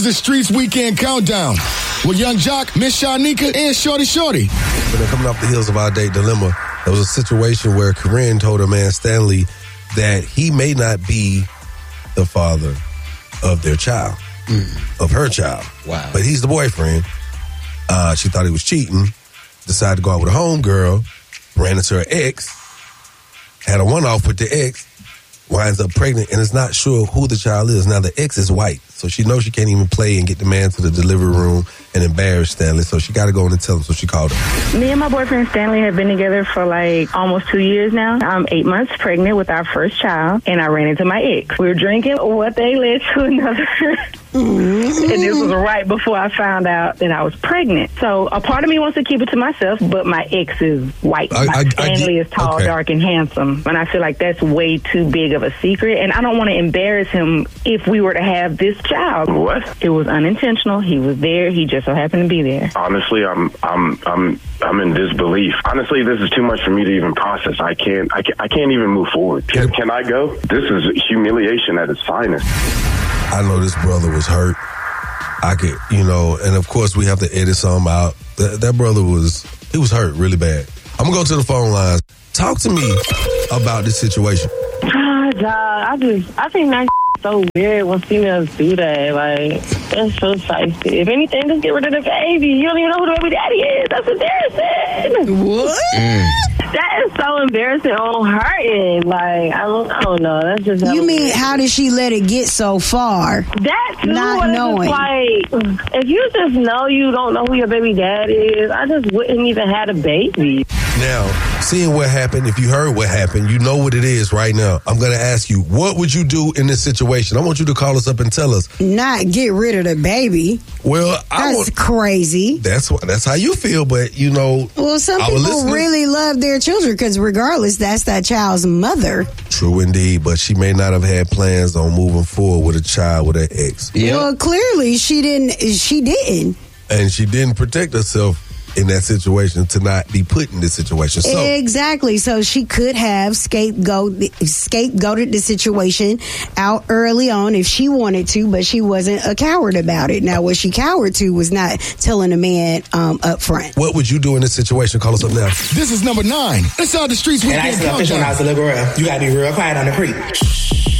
The Streets Weekend Countdown with Young Jock, Miss Shanika, and Shorty Shorty. But then coming off the heels of Our Date Dilemma, there was a situation where Corinne told her man Stanley that he may not be the father of their child, of her child. Wow. But he's the boyfriend. She thought he was cheating, decided to go out with a homegirl, ran into her ex, had a one-off with the ex, winds up pregnant, and is not sure who the child is. Now, the ex is white, so she knows she can't even play and get the man to the delivery room and embarrass Stanley, so she got to go in and tell him, so she called him. Me and my boyfriend Stanley have been together for like almost 2 years now. I'm 8 months pregnant with our first child, and I ran into my ex. We were drinking one thing led to another. And this was right before I found out that I was pregnant. So a part of me wants to keep it to myself, but my ex is white. Stanley is tall, dark, and handsome. And I feel like that's way too big of a secret. And I don't want to embarrass him if we were to have this child. What? It was unintentional. He was there. He just so happened to be there. Honestly, I'm in disbelief. Honestly, this is too much for me to even process. I can't even move forward. Can I go? This is humiliation at its finest. I know this brother was hurt. I could, and of course we have to edit some out. That brother was hurt really bad. I'm going to go to the phone lines. Talk to me about this situation. I think that's so weird when females do that. Like, that's so spicy. If anything, just get rid of the baby. You don't even know who the baby daddy is. That's embarrassing. What? That is so embarrassing on her end. Like, I don't know. That's just... You mean, how did she let it get so far? That too, not knowing. Like, if you just know you don't know who your baby dad is, I just wouldn't even have a baby. Now, seeing what happened, if you heard what happened, you know what it is right now. I'm going to ask you, what would you do in this situation? I want you to call us up and tell us. Not get rid of the baby. Well, that's crazy. That's how you feel, but Well, some people really love their children because regardless, that's that child's mother. True indeed, but she may not have had plans on moving forward with a child with her ex. Yep. Well, clearly she didn't. And she didn't protect herself in that situation to not be put in this situation. So, exactly. So she could have scapegoated the situation out early on if she wanted to, but she wasn't a coward about it. Now, what she cowered to was not telling a man up front. What would you do in this situation? Call us up now. This is number 9. Inside the Streets Weekend Countdown. And I used to know when I was a little girl, you gotta be real quiet on the creek.